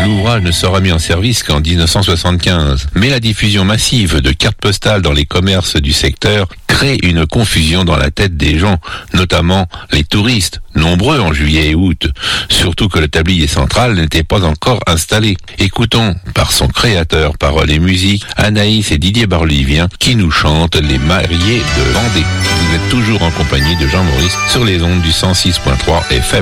L'ouvrage ne sera mis en service qu'en 1975. Mais la diffusion massive de cartes postales dans les commerces du secteur crée une confusion dans la tête des gens, notamment les touristes, nombreux en juillet et août. Surtout que le tablier central n'était pas encore installé. Écoutons, par son créateur, paroles et musique, Anaïs et Didier Barlivien qui nous chantent Les Mariés de Vendée. Vous êtes toujours en compagnie de Jean Maurice sur les ondes du 106.3 FM.